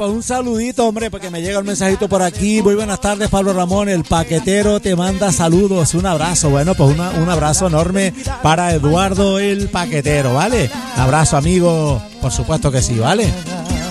pues un saludito, hombre, porque me llega el mensajito por aquí. Muy buenas tardes, Pablo Ramón, el paquetero te manda saludos, un abrazo. Bueno, pues un abrazo enorme para Eduardo el paquetero, ¿vale? Un abrazo, amigo, por supuesto que sí, ¿vale?